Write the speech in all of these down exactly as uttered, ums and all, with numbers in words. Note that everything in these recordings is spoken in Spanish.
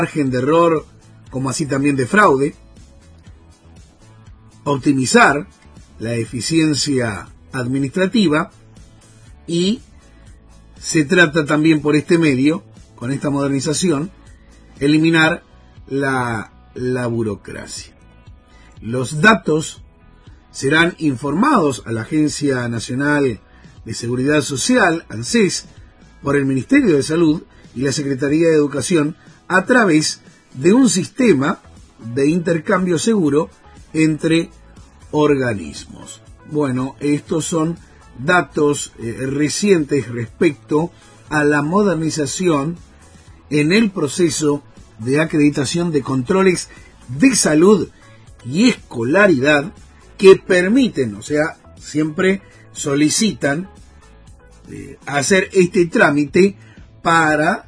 margen de error como así también de fraude, optimizar la eficiencia administrativa y se trata también por este medio, con esta modernización, eliminar la, la burocracia. Los datos serán informados a la Agencia Nacional de Seguridad Social, ANSES, por el Ministerio de Salud y la Secretaría de Educación a través de un sistema de intercambio seguro entre organismos. Bueno, estos son datos eh, recientes respecto a la modernización en el proceso de acreditación de controles de salud y escolaridad que permiten, o sea, siempre solicitan eh, hacer este trámite para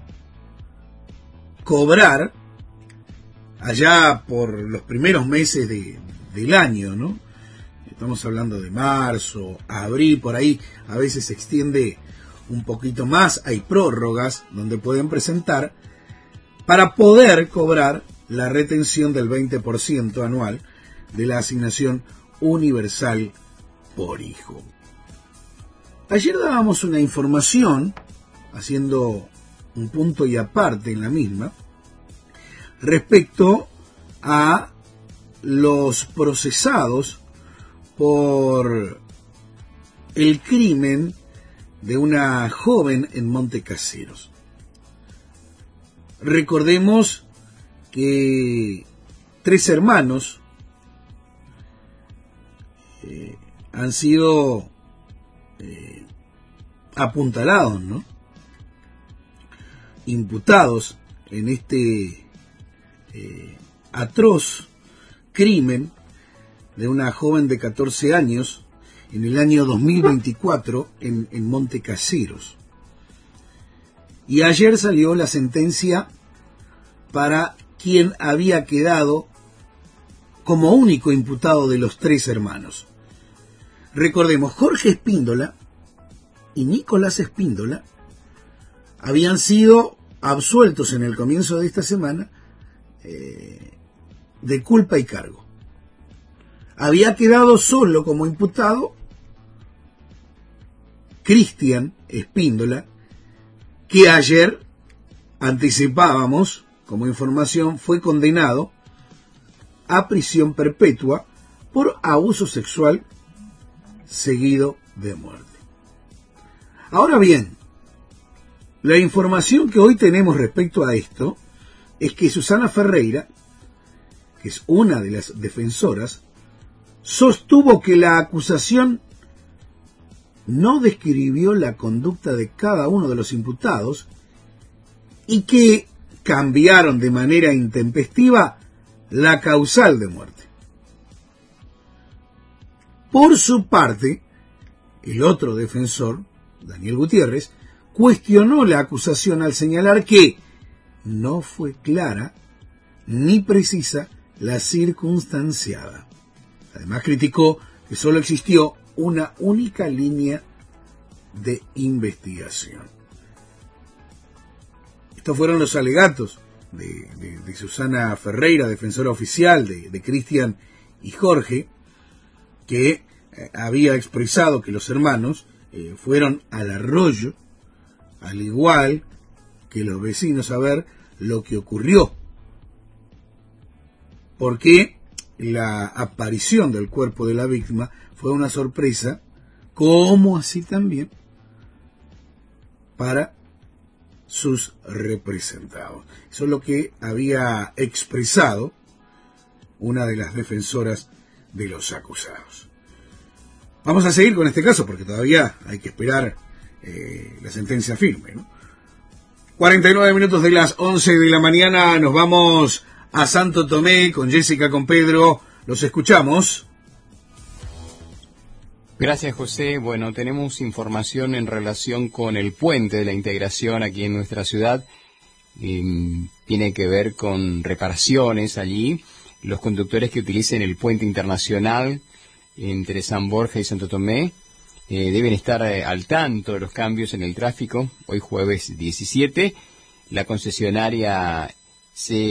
cobrar allá por los primeros meses de, del año, ¿no? Estamos hablando de marzo, abril, por ahí, a veces se extiende un poquito más, hay prórrogas donde pueden presentar para poder cobrar la retención del veinte por ciento anual de la asignación universal por hijo. Ayer dábamos una información, haciendo un punto y aparte en la misma, respecto a los procesados por el crimen de una joven en Montecaseros. Recordemos que tres hermanos eh, han sido eh, apuntalados, ¿no? Imputados en este eh, atroz crimen de una joven de catorce años en el año dos mil veinticuatro en, en Montecaseros. Y ayer salió la sentencia para quien había quedado como único imputado de los tres hermanos. Recordemos, Jorge Espíndola y Nicolás Espíndola habían sido absueltos en el comienzo de esta semana eh, de culpa y cargo. Había quedado solo como imputado Cristian Espíndola, que ayer anticipábamos como información fue condenado a prisión perpetua por abuso sexual seguido de muerte. Ahora bien, la información que hoy tenemos respecto a esto es que Susana Ferreira, que es una de las defensoras, sostuvo que la acusación no describió la conducta de cada uno de los imputados y que cambiaron de manera intempestiva la causal de muerte. Por su parte, el otro defensor, Daniel Gutiérrez, cuestionó la acusación al señalar que no fue clara ni precisa la circunstanciada. Además criticó que solo existió una única línea de investigación. Estos fueron los alegatos de, de, de Susana Ferreira, defensora oficial de, de Cristian y Jorge, que eh, había expresado que los hermanos eh, fueron al arroyo, al igual que los vecinos, a ver lo que ocurrió. Porque la aparición del cuerpo de la víctima fue una sorpresa, como así también para sus representados. Eso es lo que había expresado una de las defensoras de los acusados. Vamos a seguir con este caso porque todavía hay que esperar eh, la sentencia firme, ¿no? cuarenta y nueve minutos de las once de la mañana, nos vamos a Santo Tomé con Jessica, con Pedro. Los escuchamos. Gracias, José. Bueno, tenemos información en relación con el puente de la integración aquí en nuestra ciudad. Eh, tiene que ver con reparaciones allí. Los conductores que utilicen el puente internacional entre San Borja y Santo Tomé eh, deben estar eh, al tanto de los cambios en el tráfico. Hoy jueves diecisiete, la concesionaria se